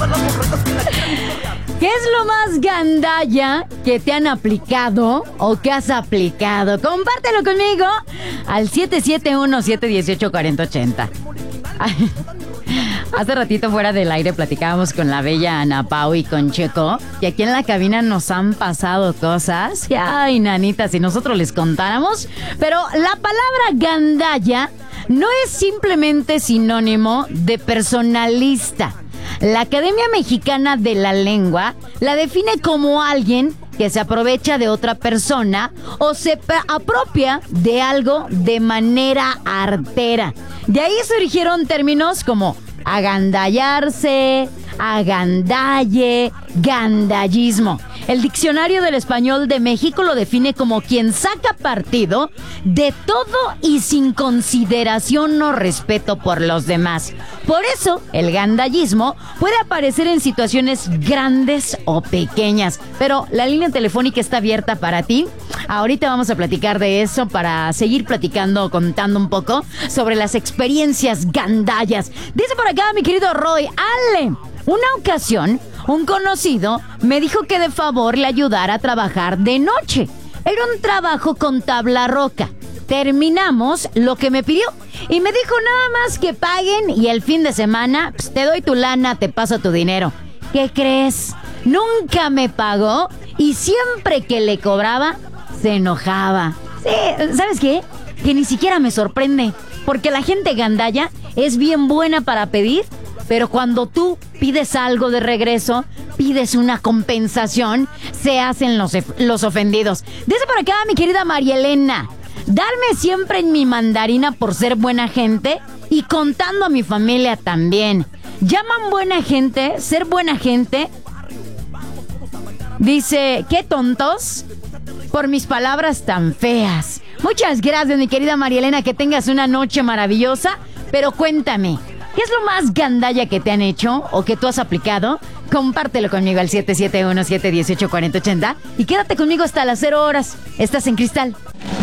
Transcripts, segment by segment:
¿Qué es lo más gandalla que te han aplicado o que has aplicado? Compártelo conmigo al 771-718-4080. Hace ratito fuera del aire platicábamos con la bella Ana Pau y con Checo, y aquí en la cabina nos han pasado cosas. Ay, nanita, si nosotros les contáramos. Pero la palabra gandalla no es simplemente sinónimo de personalista. La Academia Mexicana de la Lengua la define como alguien que se aprovecha de otra persona o se apropia de algo de manera artera. De ahí surgieron términos como agandallarse, agandalle, gandallismo. El Diccionario del Español de México lo define como quien saca partido de todo y sin consideración o respeto por los demás. Por eso, el gandallismo puede aparecer en situaciones grandes o pequeñas. Pero la línea telefónica está abierta para ti. Ahorita vamos a platicar de eso para seguir platicando, contando un poco sobre las experiencias gandallas. Dice por acá mi querido Roy, Ale, una ocasión, un conocido me dijo que de favor le ayudara a trabajar de noche. Era un trabajo con tabla roca. Terminamos lo que me pidió y me dijo nada más que paguen y el fin de semana te doy tu lana, te paso tu dinero. ¿Qué crees? Nunca me pagó y siempre que le cobraba se enojaba. Sí, ¿sabes qué? Que ni siquiera me sorprende, porque la gente gandalla es bien buena para pedir, pero cuando tú pides algo de regreso, pides una compensación, se hacen los ofendidos. Dice por acá mi querida María Elena, darme siempre en mi mandarina por ser buena gente y contando a mi familia también. Llaman buena gente, ser buena gente. Dice, qué tontos por mis palabras tan feas. Muchas gracias, mi querida María Elena, que tengas una noche maravillosa. Pero cuéntame, ¿qué es lo más gandalla que te han hecho o que tú has aplicado? Compártelo conmigo al 771-718-4080 y quédate conmigo hasta las 0 horas. Estás en Cristal.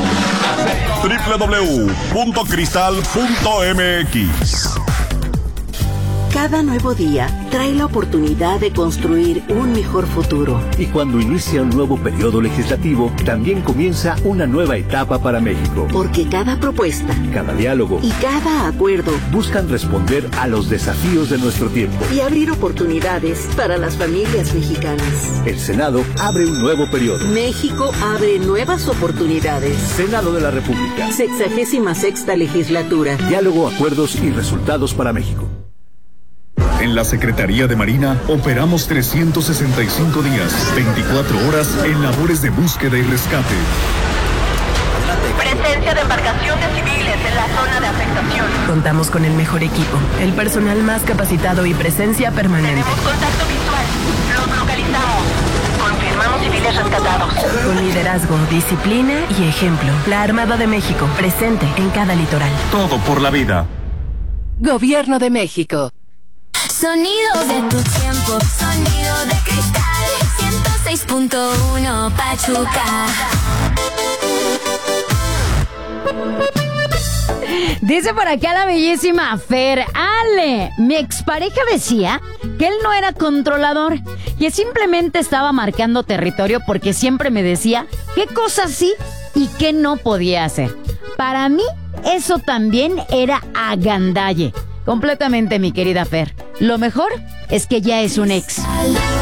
www.cristal.mx. Cada nuevo día trae la oportunidad de construir un mejor futuro. Y cuando inicia un nuevo periodo legislativo, también comienza una nueva etapa para México. Porque cada propuesta, cada diálogo y cada acuerdo buscan responder a los desafíos de nuestro tiempo y abrir oportunidades para las familias mexicanas. El Senado abre un nuevo periodo. México abre nuevas oportunidades. Senado de la República. 66ª legislatura. Diálogo, acuerdos y resultados para México. En la Secretaría de Marina operamos 365 días, 24 horas en labores de búsqueda y rescate. Presencia de embarcaciones civiles en la zona de afectación. Contamos con el mejor equipo, el personal más capacitado y presencia permanente. Tenemos contacto visual. Los localizamos. Confirmamos civiles rescatados. Con liderazgo, disciplina y ejemplo. La Armada de México, presente en cada litoral. Todo por la vida. Gobierno de México. Sonidos de tu tiempo, sonido de cristal, 106.1 Pachuca. Dice por acá la bellísima Fer, Ale, mi expareja decía que él no era controlador, que simplemente estaba marcando territorio porque siempre me decía qué cosas sí y qué no podía hacer. Para mí, eso también era agandalle. Completamente, mi querida Fer. Lo mejor es que ya es un ex.